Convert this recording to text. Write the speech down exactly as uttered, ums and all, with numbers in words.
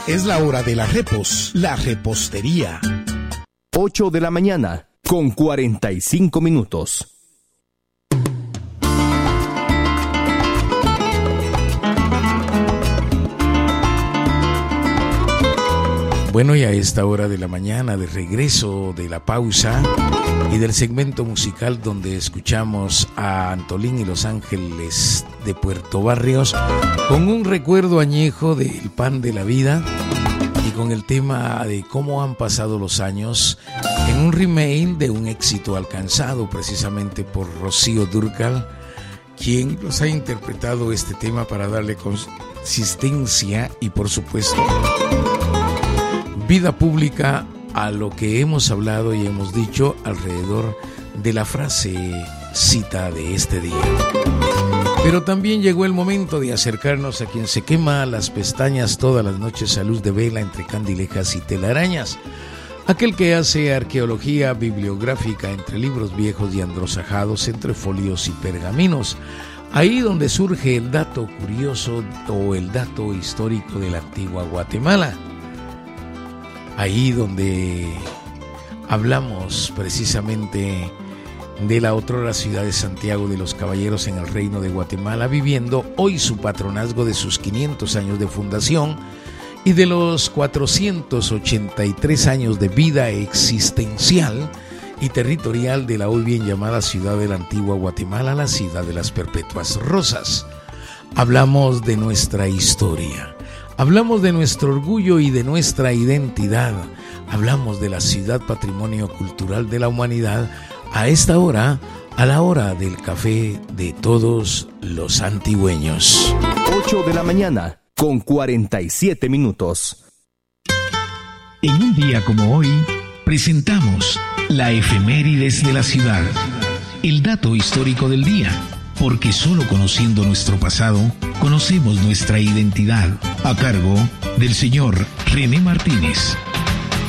Es la hora de la repos, la repostería. ocho de la mañana, con cuarenta y cinco minutos. Bueno, y a esta hora de la mañana, de regreso de la pausa y del segmento musical donde escuchamos a Antolín y Los Ángeles de Puerto Barrios con un recuerdo añejo del pan de la vida y con el tema de cómo han pasado los años en un remake de un éxito alcanzado precisamente por Rocío Dúrcal, quien nos ha interpretado este tema para darle consistencia y, por supuesto, vida pública a lo que hemos hablado y hemos dicho alrededor de la frase cita de este día. Pero también llegó el momento de acercarnos a quien se quema las pestañas todas las noches a luz de vela entre candilejas y telarañas, aquel que hace arqueología bibliográfica entre libros viejos y androsajados, entre folios y pergaminos, ahí donde surge el dato curioso o el dato histórico de la antigua Guatemala. Ahí donde hablamos precisamente de la otrora ciudad de Santiago de los Caballeros en el Reino de Guatemala, viviendo hoy su patronazgo de sus quinientos años de fundación y de los cuatrocientos ochenta y tres años de vida existencial y territorial de la hoy bien llamada ciudad de la antigua Guatemala, la ciudad de las Perpetuas Rosas. Hablamos de nuestra historia. Hablamos de nuestro orgullo y de nuestra identidad. Hablamos de la ciudad patrimonio cultural de la humanidad a esta hora, a la hora del café de todos los antigüeños. ocho de la mañana, con cuarenta y siete minutos. En un día como hoy, presentamos la efemérides de la ciudad, el dato histórico del día, porque solo conociendo nuestro pasado, conocemos nuestra identidad, a cargo del señor René Martínez.